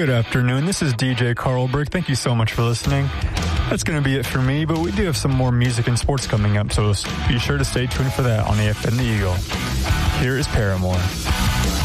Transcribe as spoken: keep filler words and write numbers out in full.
Good afternoon. This is D J Carlberg. Thank you so much for listening. That's going to be it for me, but we do have some more music and sports coming up, so be sure to stay tuned for that on A F M The Eagle. Here is Paramore.